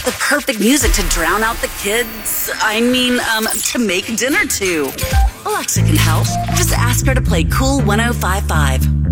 The perfect music to drown out the kids. To make dinner to. Alexa can help. Just ask her to play Cool 105.5.